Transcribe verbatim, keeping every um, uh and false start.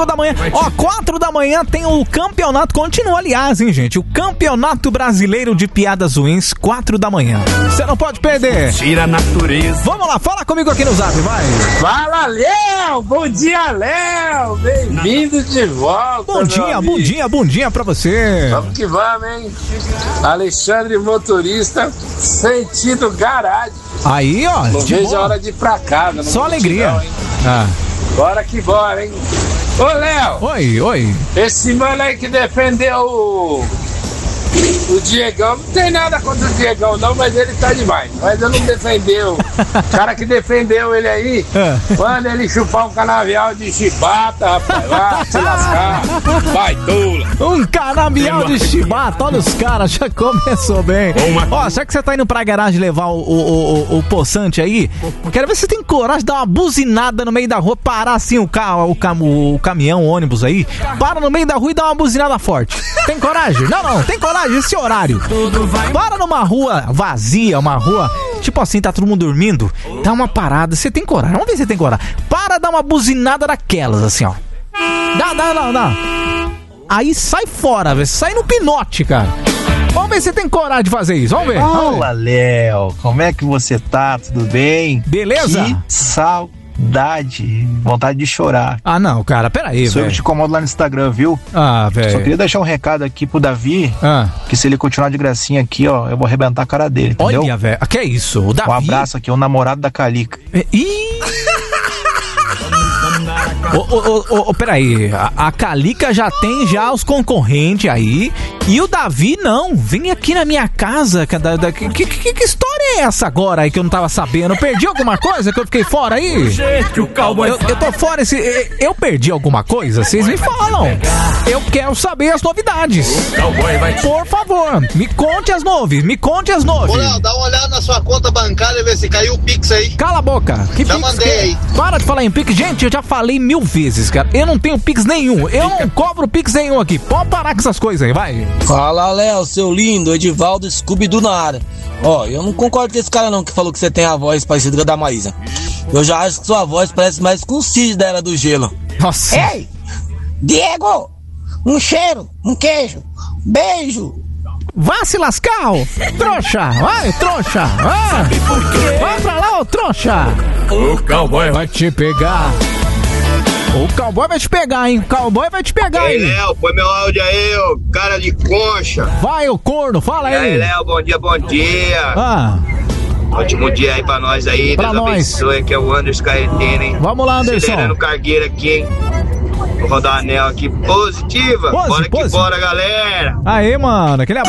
da manhã. Ó, quatro da manhã tem o campeonato, continua aliás, hein, gente? O Campeonato Brasileiro de Piadas Ruins, quatro da manhã. Você não pode perder. Tira a natureza. Vamos lá, fala comigo aqui no Zap, vai. Fala, Léo! Bom dia, Léo! Bem-vindo de volta. Bom dia, bom dia, bom dia pra você. Vamos que vamos, hein? Alexandre Motorista, sentido garagem. Aí, ó. Não vejo boa. a hora de ir pra casa. Não Só alegria. Não, hein? Ah. Bora que bora, hein? Ô, Léo! Oi, oi. Esse mano aí que defendeu o, o Diegão, não tem nada contra o Diegão não, mas ele tá demais. Mas eu não defendeu. O cara que defendeu ele aí, É. manda ele chupar um canavial de chibata, rapaz. Vai se lascar. Vai, tula. Um canavial de chibata, olha os caras, já começou bem. Ó, será que você tá indo pra garagem levar o, o, o, o poçante aí? Quero ver se você tem coragem de dar uma buzinada no meio da rua, parar assim o, ca, o, cam, o caminhão, o ônibus aí, para no meio da rua e dá uma buzinada forte. Tem coragem? Não, não, tem coragem, esse horário. Para numa rua vazia, uma rua, tipo assim, tá todo mundo dormindo, dá uma parada, você tem coragem, vamos ver se você tem coragem. Para dar uma buzinada daquelas, assim, ó. Dá, dá, dá, dá. Aí sai fora, velho. Sai no pinote, cara. Vamos ver se você tem coragem de fazer isso. Vamos ver. Fala, Léo. Como é que você tá? Tudo bem? Beleza? Que saudade. Vontade de chorar. Ah, não, cara. Pera aí, Sou eu velho. que te incomodo lá no Instagram, viu? Ah, Só velho. queria deixar um recado aqui pro Davi, Ah. que se ele continuar de gracinha aqui, ó, eu vou arrebentar a cara dele, entendeu? Olha, velho. Que é isso? O Davi. Um abraço aqui, o namorado da Calica. Ih! Ô, ô, ô, ô, peraí, a, a Calica já tem já os concorrentes aí, e o Davi não, vem aqui na minha casa, que, da, da, que, que, que história é essa agora aí que eu não tava sabendo? Eu perdi alguma coisa que eu fiquei fora aí? Gente, o cowboy Eu, eu tô fora, esse, eu perdi alguma coisa? Vocês me falam, eu quero saber as novidades. cowboy vai te... Por favor, me conte as novidades, me conte as Ô, Léo, novidades. dá uma olhada na sua conta bancária e vê se caiu o Pix aí. Cala a boca. Que Já Pix mandei que é? aí. Para de falar em Pix. Gente, eu já falei mil vezes, cara. Eu não tenho Pix nenhum. Eu não cobro Pix nenhum aqui. Pode parar com essas coisas aí, vai. Fala, Léo, seu lindo, Edivaldo Scooby-Doo na área. Ó, eu não concordo com esse cara não que falou que você tem a voz parecida com a da Maísa. Eu já acho que sua voz parece mais com o Cid da Era do Gelo. Nossa. Ei, Diego, um cheiro, um queijo, beijo. Vá se lascar, ô trouxa. Vai, trouxa. Vai. Vai pra lá, ô trouxa. O cowboy vai... Vai te pegar. O cowboy vai te pegar, hein? O cowboy vai te pegar, Ei, hein? Léo, põe meu áudio aí, ô cara de concha. Vai, ô corno, fala E aí, aí. Léo, bom dia, bom dia. Ah, Ótimo dia aí pra nós aí, Pra Deus nós. abençoe, aqui é o Anderson Carretino, hein? vamos lá, Anderson. Acelerando cargueira aqui, hein? Vou rodar o anel aqui, positiva. Pose, bora pose. que bora, galera. Aí, mano, aquele abraço.